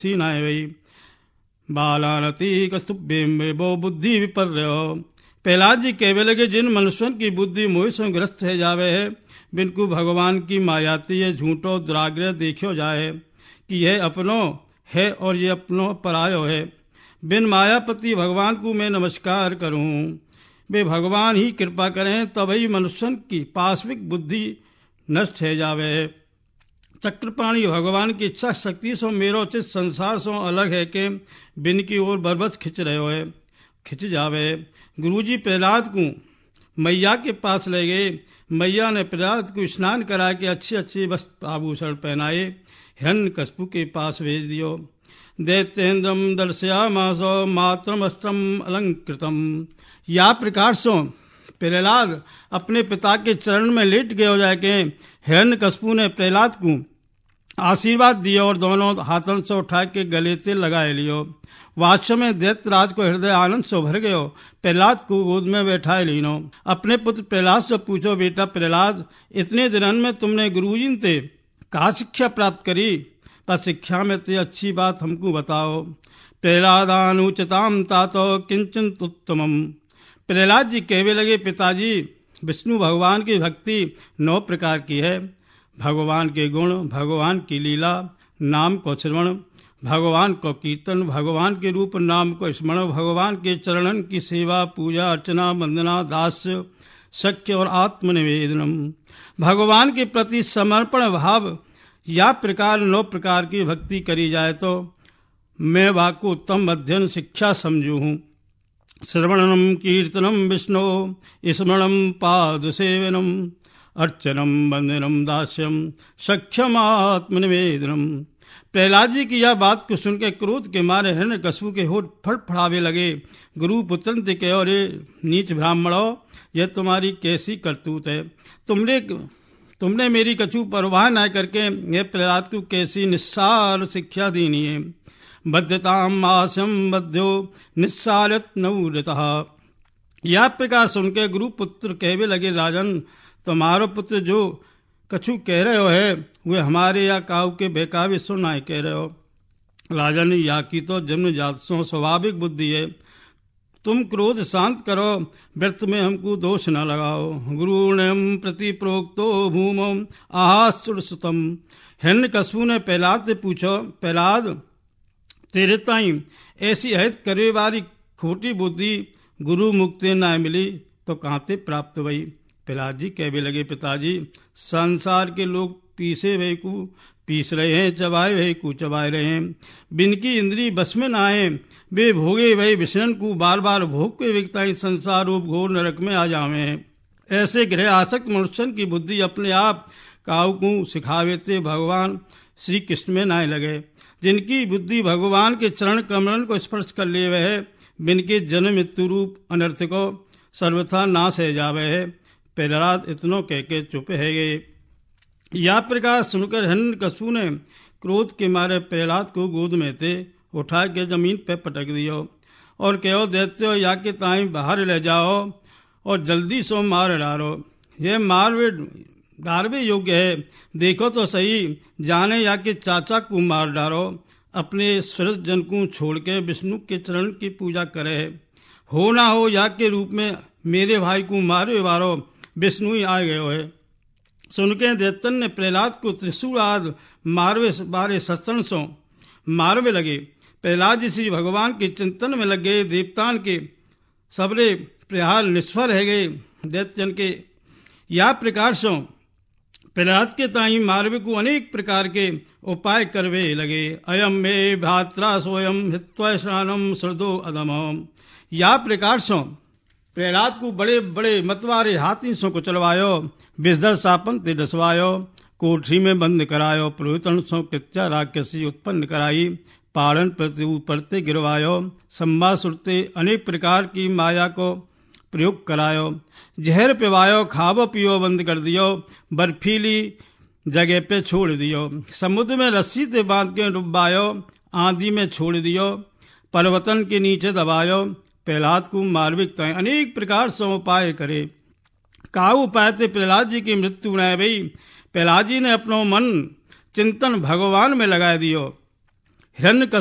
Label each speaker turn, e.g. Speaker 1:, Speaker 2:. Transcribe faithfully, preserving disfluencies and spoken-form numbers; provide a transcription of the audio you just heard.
Speaker 1: थी नाय वही बालानती कस्तुभ्य वो बुद्धि विपर्य। प्रहलाद जी कहवे लगे, जिन मनुष्यों की बुद्धि मोह से ग्रस्त है जावे है, बिनको भगवान की मायाती है झूठो दुराग्रह देखो जाए कि यह अपनो है और ये अपनो परायो है। बिन मायापति भगवान को मैं नमस्कार करूं, वे भगवान ही कृपा करें तभी मनुष्यन की पाश्विक बुद्धि नष्ट है जावे। चक्रपाणी भगवान की इच्छा शक्ति सो मेरो चित संसार सो अलग है के बिन की ओर बरबस खिंच रहे हो खिंच जावे। गुरुजी प्रहलाद को मैया के पास ले गए। मैया ने प्रहलाद को स्नान करा के अच्छे अच्छे वस्त्र आभूषण पहनाए हिरण्यकशिपु के पास भेज दियो। दैत्येन्द्रम दर्शयामासो मातरमष्टम अलंकृतम। या प्रकार सो प्रहलाद अपने पिता के चरण में लेट गए हो जाके हिरण्यकशिपु ने प्रहलाद को आशीर्वाद दिया और दोनों हाथों से उठा के गले ते लगाए लियो। वास्तव में दैत्यराज को हृदय आनंद से भर गयो। प्रहलाद को गोद में बैठाए लीनो। अपने पुत्र प्रहलाद से पूछो, बेटा प्रहलाद, इतने दिनों में तुमने गुरुजी से कहा शिक्षा प्राप्त करी, पर शिक्षा में ते अच्छी बात हमको बताओ। प्रहलादानुचिताम तातो किंचन उत्तमम। प्रहलाद जी कहवे लगे, पिताजी विष्णु भगवान की भक्ति नौ प्रकार की है। भगवान के गुण, भगवान की लीला, नाम को श्रवण, भगवान को कीर्तन, भगवान के रूप नाम को स्मरण, भगवान के चरणन की सेवा पूजा अर्चना वंदना दास्य सख्य और आत्मनिवेदनम। भगवान के प्रति समर्पण भाव या प्रकार नौ प्रकार की भक्ति करी जाए तो मैं वाको उत्तम अध्ययन शिक्षा समझू हूँ। श्रवणम कीर्तनम विष्णु स्मरणम पाद सेवनम अर्चनम वंदनम दास्यम सख्यम आत्मनिवेदनम। प्रहलाद जी की यह बात को सुनकर क्रोध के मारे हिरण्यकशिपु के होठ फड़फड़ावे लगे। गुरु पुत्र से कहो, रे नीच ब्राह्मणो, यह तुम्हारी कैसी करतूत है? तुमने तुमने मेरी कछु परवाह न करके यह प्रहलाद को कैसी निस्सार शिक्षा देनी है। बद्धताम आसम बद्धो निस्सारत नवृतः। यह प्रकार सुनकर गुरु पुत्र कहवे लगे, राजन, तुम्हारो पुत्र जो कछु कह रहे हो है वे हमारे या काऊ के बेकावे सुनाए कह रहे हो। राजन, या की तो जन्म जात सो स्वाभाविक बुद्धि है। तुम क्रोध शांत करो, व्यर्थ में हमको दोष न लगाओ। गुरुणम प्रति प्रोक्तो भूमो आहासुरसुतम। हिरण्यकशिपु ने प्रहलाद से पूछो, प्रहलाद, तेरे ताई ऐसी अहित करे वाली खोटी बुद्धि गुरु मुक्ति न मिली तो कहाँ से प्राप्त हुई? प्रहलाद जी कहवे लगे, पिताजी, संसार के लोग पीसे वे को पीस रहे हैं, चबाए वे को चबाए रहे हैं। बिन की इंद्री बस में न आए वे भोगे वही विषण को बार बार भोग के विकताई संसार रूप घोर नरक में आ जावे हैं। ऐसे ग्रह आसक्त मनुष्य की बुद्धि अपने आप काऊ को सिखावे थे भगवान श्री कृष्ण में नाय लगे। जिनकी बुद्धि भगवान के चरण कमलन को स्पर्श कर लिए वह बिन के जन्म मृत्यु रूप अनर्थ को सर्वथा नाश है जावे है। प्रहलाद इतनो कह के चुप है गए। यह प्रकार सुनकर हिरण्यकशिपु ने क्रोध के मारे प्रहलाद को गोद में थे उठा के जमीन पे पटक दियो और कहो, दैत्यो, या के ताई बाहर ले जाओ और जल्दी सो मार डालो। यह मारवे डारवे योग्य है, देखो तो सही, जाने या के चाचा को मार डालो। अपने सरस जन को छोड़ के विष्णु के चरण की पूजा करे। हो ना हो या के रूप में मेरे भाई को मारे वारो विष्णु ही आ गयो है। सुनके दैत्यन ने प्रहलाद को त्रिशूल आदि मारवे बारे शस्त्र सो मारवे लगे। प्रहलाद जी श्री भगवान के चिंतन में लग गए। देवतान के सबरे प्रहार निष्फल है गए। दैत्यन के या प्रकार सो प्रहलाद के ताई मारवे को अनेक प्रकार के उपाय करवे लगे। अयम मे भ्रात्रा सोयम हित्वा श्रानम श्रद्धो अदम। या प्रकार सो प्रहलाद को बड़े बड़े मतवारे हाथी सो को चलवायो, विषधर सापन ते डसवायो, कोठरी में बंद करायो, पुरोहितन सो कृत्या राक्षसी उत्पन्न कराई, पारण प्रति परते गिरवायो, संभा सुरते अनेक प्रकार की माया को प्रयोग करायो, जहर पिवायो, खावो पियो बंद कर दियो, बर्फीली जगह पे छोड़ दियो, समुद्र में रस्सी से बांध के डुबायो, आंधी में छोड़ दियो, पर्वतन के नीचे दबायो। प्रहलाद को मार्मिक अनेक प्रकार से उपाय करे। काऊ उपाय से प्रहलाद जी की मृत्यु न भई। प्रहलाद जी ने अपनो मन चिंतन भगवान में लगा दियो। हिरण्य